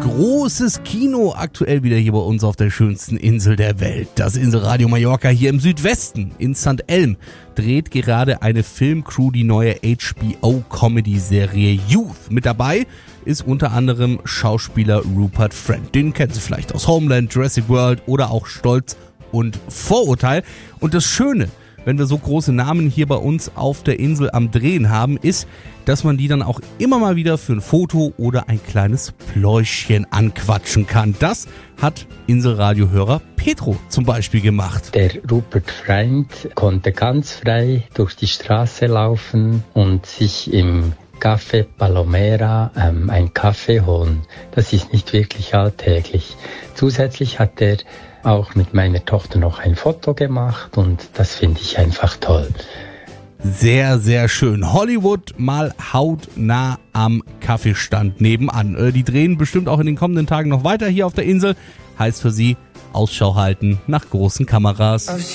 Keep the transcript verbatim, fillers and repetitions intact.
Großes Kino aktuell wieder hier bei uns auf der schönsten Insel der Welt. Das Inselradio Mallorca hier im Südwesten in Sankt Elm dreht gerade eine Filmcrew die neue H B O-Comedy-Serie Youth. Mit dabei ist unter anderem Schauspieler Rupert Friend. Den kennen Sie vielleicht aus Homeland, Jurassic World oder auch Stolz und Vorurteil. Und das Schöne, wenn wir so große Namen hier bei uns auf der Insel am Drehen haben, ist, dass man die dann auch immer mal wieder für ein Foto oder ein kleines Pläuschchen anquatschen kann. Das hat Inselradiohörer Petro zum Beispiel gemacht. Der Rupert Friend konnte ganz frei durch die Straße laufen und sich im Café Palomera ähm, einen Kaffee holen. Das ist nicht wirklich alltäglich. Zusätzlich hat er auch mit meiner Tochter noch ein Foto gemacht und das finde ich einfach toll. Sehr, sehr schön. Hollywood mal hautnah am Kaffeestand nebenan. Die drehen bestimmt auch in den kommenden Tagen noch weiter hier auf der Insel. Heißt für Sie, Ausschau halten nach großen Kameras.